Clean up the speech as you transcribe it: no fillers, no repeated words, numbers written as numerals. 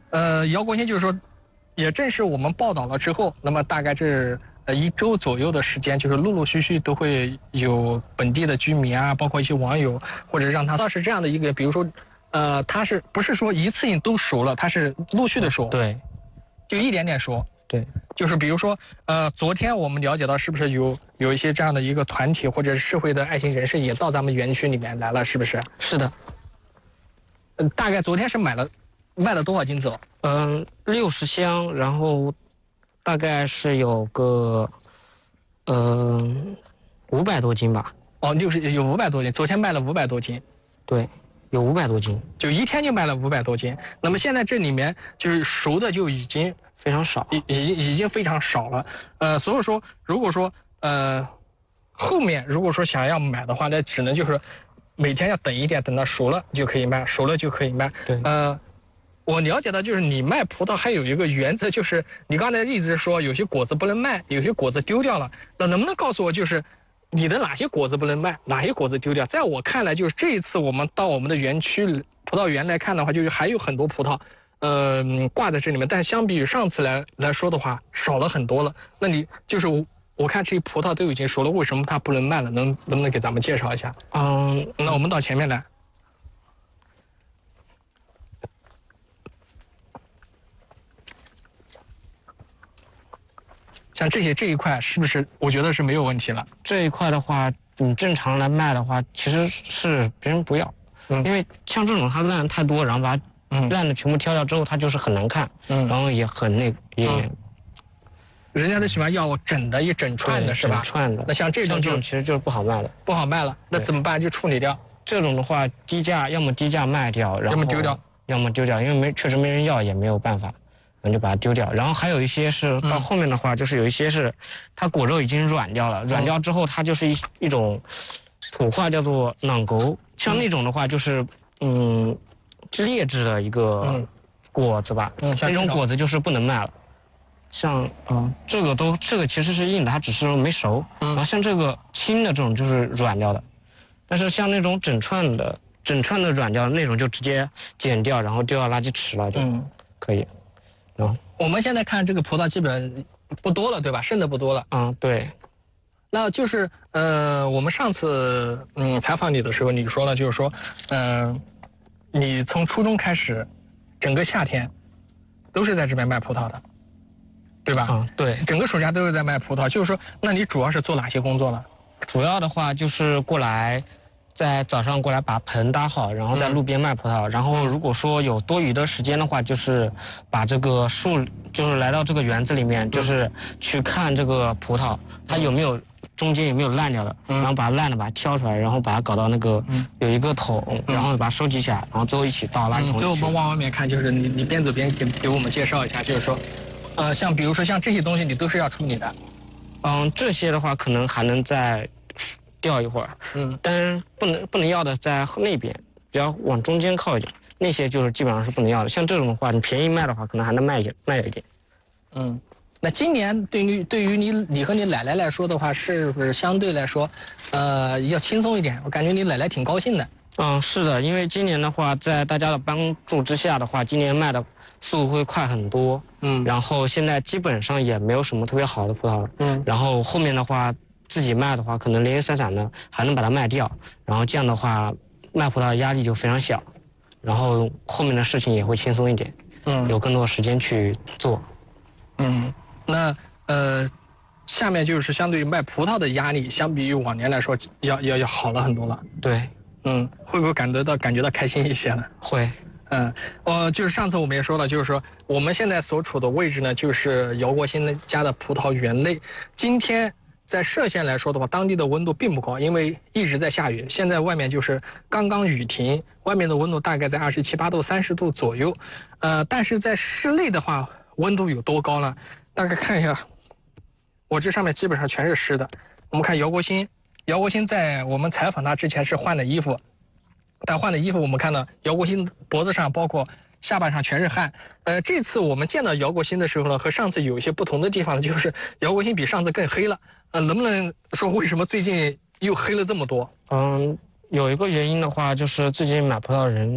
姚国兴就是说，也正是我们报道了之后，那么大概这1周左右的时间，就是陆陆续续都会有本地的居民啊，包括一些网友，或者让他是这样的一个，比如说，他是不是说一次性都熟了？他是陆续的熟， 对， 就一点点熟。 对， 就是比如说，昨天我们了解到，是不是有一些这样的一个团体或者是社会的爱心人士也到咱们园区里面来了，是不是？ 是的。 大概昨天是卖了多少斤走 ？60箱，然后大概是有个500多斤吧。 哦，有500多斤，昨天卖了500多斤。 对，有500多斤， 就一天就卖了500多斤。那么现在这里面就是熟的就已经非常少， 已经非常少了。所以说，如果说后面如果说想要买的话，那只能就是每天要等一点，等到熟了就可以卖，熟了就可以卖。 对， 我了解到就是你卖葡萄还有一个原则，就是你刚才一直说有些果子不能卖，有些果子丢掉了，那能不能告诉我就是你的哪些果子不能卖，哪些果子丢掉？在我看来，就是这一次我们到我们的园区葡萄园来看的话，就是还有很多葡萄。挂在这里面，但相比于上次来说的话，少了很多了。那你就是我看这些葡萄都已经熟了，为什么它不能卖了？能不能给咱们介绍一下？那我们到前面来。像这一块是不是？我觉得是没有问题了。 这一块的话，你正常来卖的话，其实是别人不要，因为像这种它烂太多，然后把它。烂的全部挑掉之后，它就是很难看，然后也很人家都喜欢要整的一整串的是吧？ 整串的。 那像这种其实就是不好卖的， 不好卖了。那怎么办？就处理掉。 这种的话，低价要么低价卖掉，然后要么丢掉， 要么丢掉，因为确实没人要，也没有办法，我们就把它丢掉。然后还有一些是到后面的话，就是有一些是它果肉已经软掉了，软掉之后它就是一种土话叫做囊沟，像那种的话就是劣质的一个果子吧，那种果子就是不能卖了。像这个其实是硬的，它只是没熟。然后像这个轻的这种就是软掉的，但是像那种整串的软掉的那种就直接剪掉，然后丢到垃圾池了就可以。 我们现在看这个葡萄基本不多了，对吧？剩的不多了。 对。 那就是我们上次采访你的时候，你说了就是说你从初中开始，整个夏天都是在这边卖葡萄的，对吧？ 对， 整个暑假都是在卖葡萄。就是说，那你主要是做哪些工作呢？ 主要的话就是过来，在早上过来把盆搭好，然后在路边卖葡萄。然后如果说有多余的时间的话，就是把这个就是来到这个园子里面，就是去看这个葡萄，它中间有没有烂掉的，然后把烂的把它挑出来，然后把它搞到那个有一个桶，然后把它收集起来，然后最后一起倒垃圾桶里去。 最后我们往外面看，就是你边走边给我们介绍一下，就是说，像比如说像这些东西，你都是要处理的。 这些的话可能还能再吊一会儿，但是不能要的在那边，只要往中间靠一点，那些就是基本上是不能要的。像这种的话，你便宜卖的话，可能还能卖一点。 那今年对于你和你奶奶来说的话，是不是相对来说，要轻松一点？我感觉你奶奶挺高兴的。 是的，因为今年的话，在大家的帮助之下的话，今年卖的速度会快很多。然后现在基本上也没有什么特别好的葡萄了。然后后面的话，自己卖的话，可能零零散散的还能把它卖掉。然后这样的话，卖葡萄的压力就非常小，然后后面的事情也会轻松一点。有更多时间去做。 那下面就是相对于卖葡萄的压力，相比于往年来说，要好了很多了。 对。 会不会感觉到开心一些呢？ 会。 就是上次我们也说了，就是说我们现在所处的位置呢，就是姚国兴家的葡萄园内。今天在歙县来说的话，当地的温度并不高，因为一直在下雨。现在外面就是刚刚雨停，外面的温度大概在27、8度、30度左右。但是在室内的话，温度有多高呢？大概看一下，我这上面基本上全是湿的。我们看姚国兴在我们采访他之前是换的衣服，但换的衣服我们看到姚国兴脖子上包括下巴上全是汗。这次我们见到姚国兴的时候呢，和上次有一些不同的地方，就是姚国兴比上次更黑了。能不能说为什么最近又黑了这么多？ 有一个原因的话，就是最近买葡萄的人